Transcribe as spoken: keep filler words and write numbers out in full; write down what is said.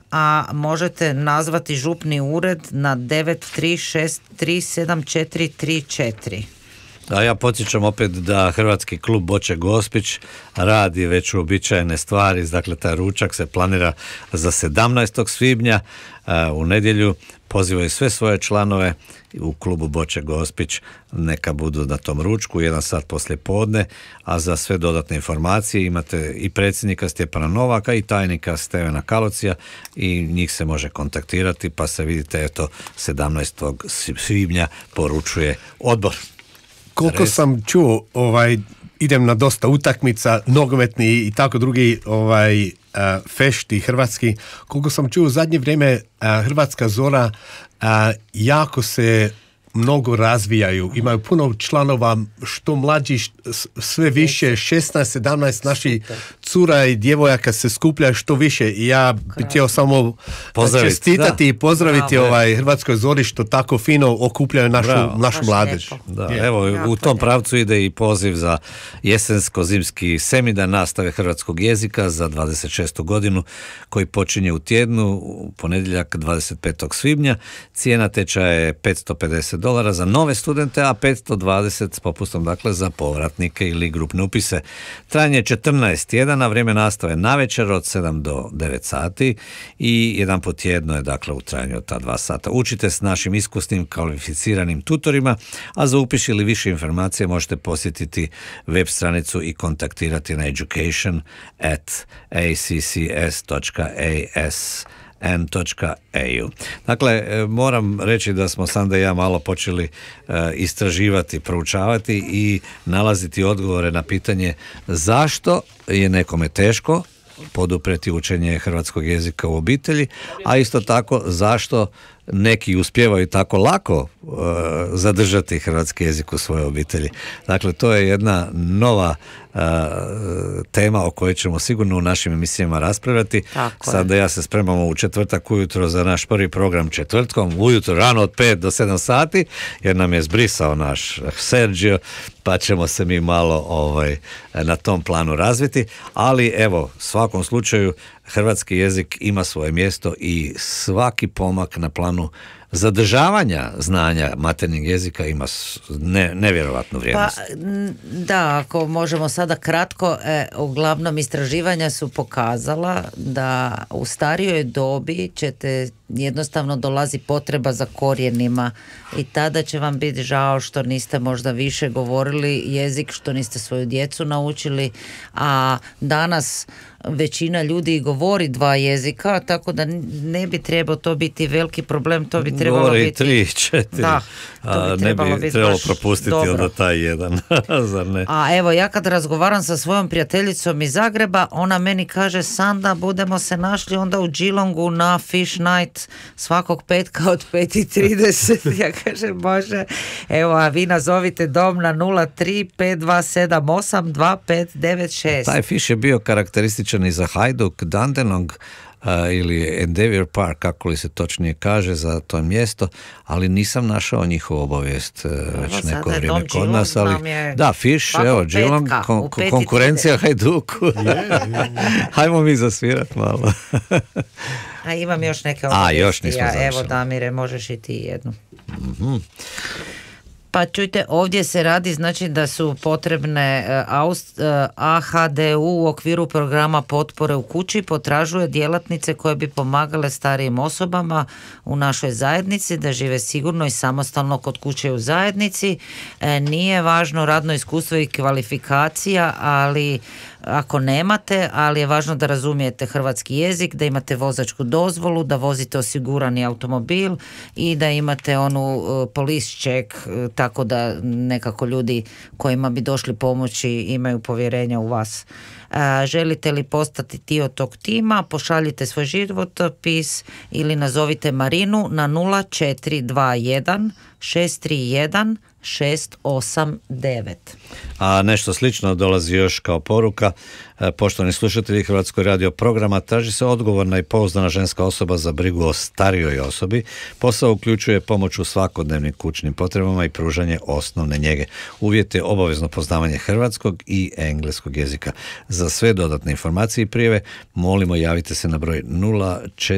a možete nazvati župni ured na devet tri šest tri sedam četiri tri četiri. A ja podsjećam opet da Hrvatski klub Boče Gospić radi već uobičajene stvari, dakle taj ručak se planira za sedamnaestog svibnja u nedjelju. Pozivaju sve svoje članove u klubu Boče Gospić, neka budu na tom ručku, jedan sat poslije podne, a za sve dodatne informacije imate i predsjednika Stjepana Novaka i tajnika Stevena Kalocija i njih se može kontaktirati, pa se vidite, eto, sedamnaestog svibnja poručuje odbor. Koliko sam čuo, ovaj, idem na dosta utakmica, nogometni i tako drugi ovaj, uh, fešti hrvatski, koliko sam čuo u zadnje vrijeme uh, Hrvatska Zora uh, jako se mnogo razvijaju, imaju puno članova, što mlađi, sve više, šesnaest sedamnaest naši cura i djevojaka se skupljaju što više i ja bih htio samo pozdraviti, čestitati da. i pozdraviti Bravo, ovaj Hrvatskoj Zori što tako fino okupljaju našu, našu mladež. Da, je. Evo, u tom pravcu ide i poziv za jesensko-zimski seminar nastave hrvatskog jezika za dvadeset šestu godinu koji počinje u tjednu, u ponedjeljak dvadeset petog svibnja. Cijena tečaja je petsto pedeset dolara za nove studente, a petsto dvadeset s popustom, dakle, za povratnike ili grupne upise. Trajanje je četrnaest tjedana, vrijeme nastave navečer od sedam do devet sati i jedan po tjedno je, dakle, u trajanju od ta dva sata. Učite s našim iskusnim kvalificiranim tutorima, a za upis ili više informacije možete posjetiti web stranicu i kontaktirati na education at a c c s dot a s n dot a u. Dakle, moram reći da smo Sanda i ja malo počeli uh, istraživati, proučavati i nalaziti odgovore na pitanje zašto je nekome teško podupreti učenje hrvatskog jezika u obitelji, a isto tako zašto neki uspijevaju tako lako uh, zadržati hrvatski jezik u svojoj obitelji. Dakle, to je jedna nova uh, tema o kojoj ćemo sigurno u našim emisijama raspravljati. Sada ja se spremamo u četvrtak ujutro za naš prvi program četvrtkom, ujutro rano od pet do sedam sati, jer nam je zbrisao naš Sergio, pa ćemo se mi malo ovaj, na tom planu razviti, ali evo, u svakom slučaju hrvatski jezik ima svoje mjesto i svaki pomak na planu zadržavanja znanja maternjeg jezika ima ne, nevjerovatnu vrijednost. Pa, da, ako možemo sada kratko, e, uglavnom istraživanja su pokazala da u starijoj dobi ćete jednostavno dolazi potreba za korijenima i tada će vam biti žao što niste možda više govorili jezik, što niste svoju djecu naučili, a danas većina ljudi govori dva jezika, tako da ne bi trebao to biti veliki problem, to bi trebalo govori biti... tri, četiri, da, a ne bi trebalo propustiti dobro. Onda taj jedan, zar ne? A evo, ja kad razgovaram sa svojom prijateljicom iz Zagreba, ona meni kaže, Sanda, budemo se našli onda u Geelongu na Fish Night svakog petka od pet i trideset. Ja kažem, Bože, evo, a vi nazovite dom na nula tri pet dva sedam osam dva pet devet šest. Taj Fish je bio karakterističan i za Hajduk, Dandenong, Uh, ili Endeavour Park, kako li se točnije kaže za to mjesto, ali nisam našao njihovu obavijest uh, već neko vrijeme kod nas, ali da, Fish, evo, Geelong, kon- konkurencija Hajduku. Hajmo mi zasvirat malo. A imam još neke obavijesti. A, još nismo završili. Evo, Damire, možeš i ti jednu. Mm-hmm. Pa čujte, ovdje se radi, znači da su potrebne A H D U u okviru programa potpore u kući potražuje djelatnice koje bi pomagale starijim osobama u našoj zajednici da žive sigurno i samostalno kod kuće u zajednici. Nije važno radno iskustvo i kvalifikacija, ali ako nemate, ali je važno da razumijete hrvatski jezik, da imate vozačku dozvolu, da vozite osigurani automobil i da imate onu uh, police check, uh, tako da nekako ljudi kojima bi došli pomoći imaju povjerenja u vas. Uh, želite li postati dio tog tima, pošaljite svoj životopis ili nazovite Marinu na nula četiri dva jedan šest tri jedan šest osam devet. A nešto slično dolazi još kao poruka. Poštovani slušatelji Hrvatskog radio programa, traži se odgovorna i pouzdana ženska osoba za brigu o starijoj osobi. Posao uključuje pomoć u svakodnevnim kućnim potrebama i pružanje osnovne njege. Uvjet je obavezno poznavanje hrvatskog i engleskog jezika. Za sve dodatne informacije i prijave molimo javite se na broj nula četiri